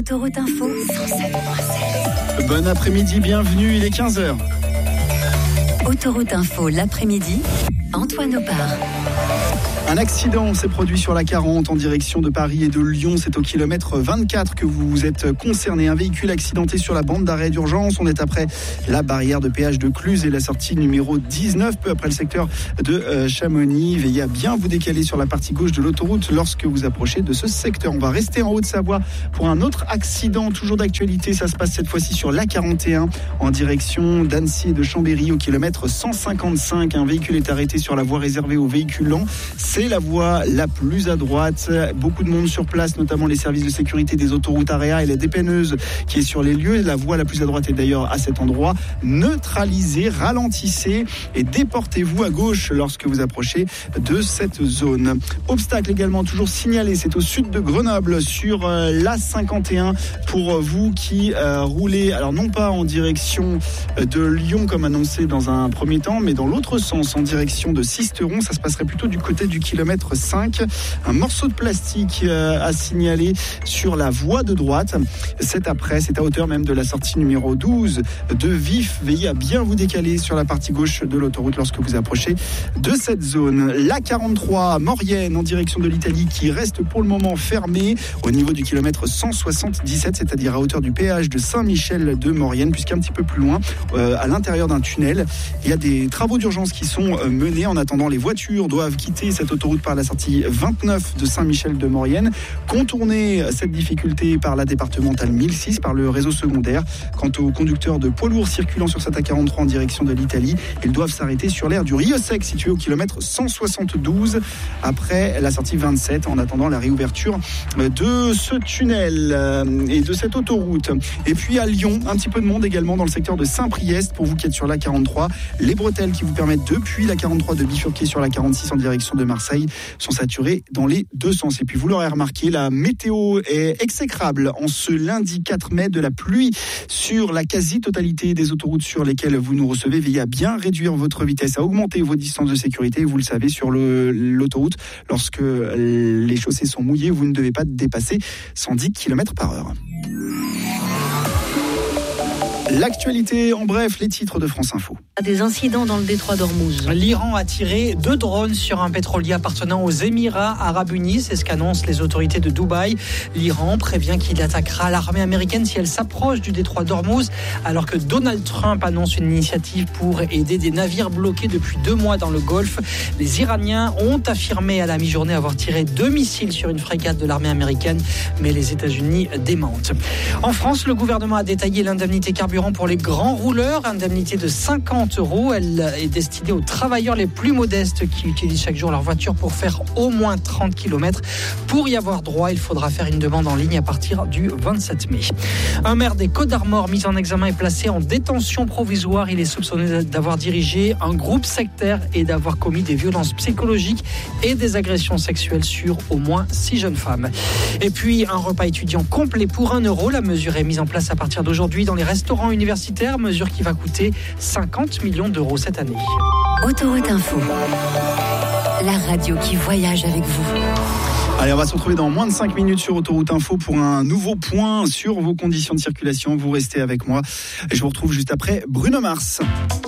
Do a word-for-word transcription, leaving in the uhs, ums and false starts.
Autoroute Info cent sept virgule sept. Bon après-midi, bienvenue, il est quinze heures. Autoroute Info l'après-midi, Antoine Opar. Un accident s'est produit sur la quarante en direction de Paris et de Lyon. C'est au kilomètre vingt-quatre que vous êtes concerné. Un véhicule accidenté sur la bande d'arrêt d'urgence. On est après la barrière de péage de Cluse et la sortie numéro dix-neuf, peu après le secteur de Chamonix. Veillez à bien vous décaler sur la partie gauche de l'autoroute lorsque vous approchez de ce secteur. On va rester en Haute-Savoie pour un autre accident, toujours d'actualité. Ça se passe cette fois-ci sur l'A quarante et un en direction d'Annecy et de Chambéry au kilomètre cent cinquante-cinq. Un véhicule est arrêté sur la voie réservée aux véhicules lents. C'est la voie la plus à droite. Beaucoup de monde sur place, notamment les services de sécurité des autoroutes Area et la dépenneuse qui est sur les lieux. La voie la plus à droite est d'ailleurs à cet endroit. Neutralisez, ralentissez et déportez-vous à gauche lorsque vous approchez de cette zone. Obstacle également toujours signalé, c'est au sud de Grenoble sur l'A cinquante et un pour vous qui euh, roulez, alors non pas en direction de Lyon comme annoncé dans un premier temps, mais dans l'autre sens, en direction de Sisteron. Ça se passerait plutôt du côté du kilomètre cinq. Un morceau de plastique euh, à signaler sur la voie de droite. C'est après, c'est à hauteur même de la sortie numéro douze de Vif. Veillez à bien vous décaler sur la partie gauche de l'autoroute lorsque vous approchez de cette zone. L'A quarante-trois, Maurienne, en direction de l'Italie, qui reste pour le moment fermée au niveau du kilomètre cent soixante-dix-sept, c'est-à-dire à hauteur du péage de Saint-Michel de Maurienne, puisqu'un petit peu plus loin, euh, à l'intérieur d'un tunnel, il y a des travaux d'urgence qui sont euh, menés. En attendant, les voitures doivent quitter cette autoroute par la sortie vingt-neuf de Saint-Michel de Maurienne. Contourner cette difficulté par la départementale mille six, par le réseau secondaire. Quant aux conducteurs de poids lourds circulant sur cette A quarante-trois en direction de l'Italie, ils doivent s'arrêter sur l'aire du Rio Sec, situé au kilomètre cent soixante-douze, après la sortie vingt-sept, en attendant la réouverture de ce tunnel et de cette autoroute. Et puis à Lyon, un petit peu de monde également dans le secteur de Saint-Priest, pour vous qui êtes sur l'A quarante-trois. Les bretelles qui vous permettent depuis l'A quarante-trois de bifurquer sur l'A quarante-six en direction de Marseille sont saturées dans les deux sens. Et puis vous l'aurez remarqué, la météo est exécrable en ce lundi quatre mai, de la pluie sur la quasi-totalité des autoroutes sur lesquelles vous nous recevez. Veillez à bien réduire votre vitesse, à augmenter vos distances de sécurité. Vous le savez, sur le, l'autoroute, lorsque les chaussées sont mouillées, vous ne devez pas dépasser cent dix kilomètres par heure. L'actualité, en bref, les titres de France Info. Des incidents dans le détroit d'Ormuz. L'Iran a tiré deux drones sur un pétrolier appartenant aux Émirats Arabes Unis. C'est ce qu'annoncent les autorités de Dubaï. L'Iran prévient qu'il attaquera l'armée américaine si elle s'approche du détroit d'Ormuz, alors que Donald Trump annonce une initiative pour aider des navires bloqués depuis deux mois dans le Golfe. Les Iraniens ont affirmé à la mi-journée avoir tiré deux missiles sur une frégate de l'armée américaine, mais les États-Unis démentent. En France, le gouvernement a détaillé l'indemnité carburant pour les grands rouleurs, indemnité de cinquante euros. Elle est destinée aux travailleurs les plus modestes qui utilisent chaque jour leur voiture pour faire au moins trente kilomètres. Pour y avoir droit, il faudra faire une demande en ligne à partir du vingt-sept mai. Un maire des Côtes-d'Armor mis en examen est placé en détention provisoire. Il est soupçonné d'avoir dirigé un groupe sectaire et d'avoir commis des violences psychologiques et des agressions sexuelles sur au moins six jeunes femmes. Et puis, un repas étudiant complet pour un euro. La mesure est mise en place à partir d'aujourd'hui dans les restaurants universitaires, mesure qui va coûter cinquante millions d'euros cette année. Autoroute Info, la radio qui voyage avec vous. Allez, on va se retrouver dans moins de cinq minutes sur Autoroute Info pour un nouveau point sur vos conditions de circulation. Vous restez avec moi et je vous retrouve juste après Bruno Mars.